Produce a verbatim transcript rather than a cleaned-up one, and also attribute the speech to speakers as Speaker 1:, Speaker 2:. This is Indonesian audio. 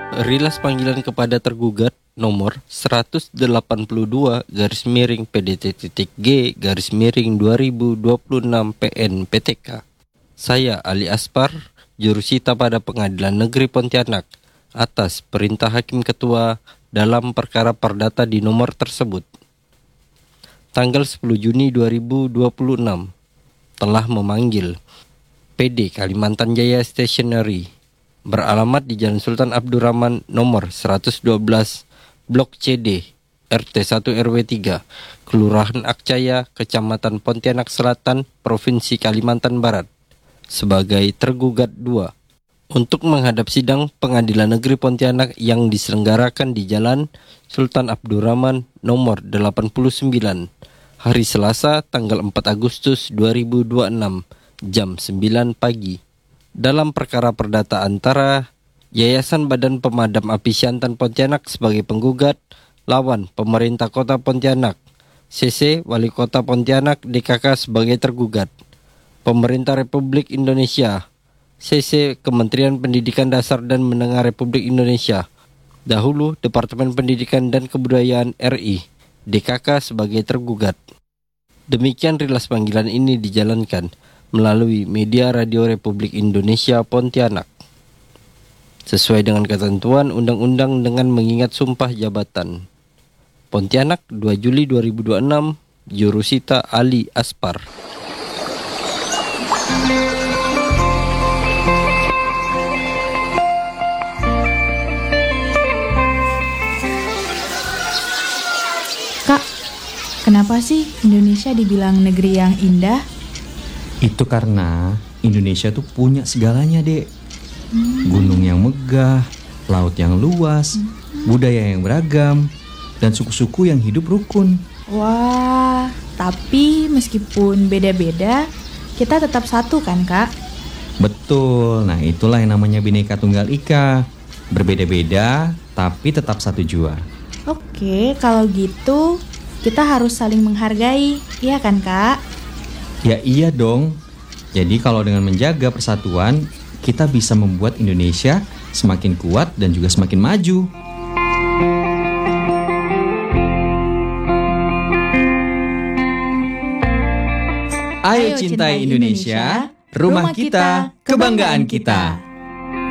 Speaker 1: Rilas panggilan kepada tergugat nomor seratus delapan puluh dua garis miring P D T.G garis miring dua ribu dua puluh enam P N P T K. Saya Ali Aspar, jurusita pada Pengadilan Negeri Pontianak atas perintah Hakim Ketua dalam perkara perdata di nomor tersebut. Tanggal sepuluh Juni dua ribu dua puluh enam telah memanggil P D Kalimantan Jaya Stationery beralamat di Jalan Sultan Abdurrahman nomor seratus dua belas Blok C D R T satu R W tiga Kelurahan Akcaya, Kecamatan Pontianak Selatan, Provinsi Kalimantan Barat sebagai tergugat dua untuk menghadap sidang Pengadilan Negeri Pontianak yang diselenggarakan di Jalan Sultan Abdurrahman nomor delapan puluh sembilan hari Selasa tanggal empat Agustus dua ribu dua puluh enam jam sembilan pagi. Dalam perkara perdata antara Yayasan Badan Pemadam Api Siantan Pontianak sebagai penggugat lawan Pemerintah Kota Pontianak, C C Wali Kota Pontianak D K K sebagai tergugat, Pemerintah Republik Indonesia, C C Kementerian Pendidikan Dasar dan Menengah Republik Indonesia, dahulu Departemen Pendidikan dan Kebudayaan R I, D K K sebagai tergugat. Demikian rilas panggilan ini dijalankan melalui media Radio Republik Indonesia Pontianak sesuai dengan ketentuan undang-undang dengan mengingat sumpah jabatan. Pontianak dua Juli dua ribu dua puluh enam, Jurusita Ali Aspar.
Speaker 2: Kak, kenapa sih Indonesia dibilang negeri yang indah?
Speaker 3: Itu karena Indonesia tuh punya segalanya, Dek. Hmm. Gunung yang megah, laut yang luas, hmm. budaya yang beragam, dan suku-suku yang hidup rukun.
Speaker 2: Wah, tapi meskipun beda-beda, kita tetap satu kan, Kak?
Speaker 3: Betul, nah itulah yang namanya Bhinneka Tunggal Ika. Berbeda-beda, tapi tetap satu jua.
Speaker 2: Oke, kalau gitu kita harus saling menghargai, iya kan, Kak?
Speaker 3: Ya iya dong. Jadi kalau dengan menjaga persatuan, kita bisa membuat Indonesia semakin kuat dan juga semakin maju. Ayo cintai Indonesia, rumah kita, kebanggaan kita.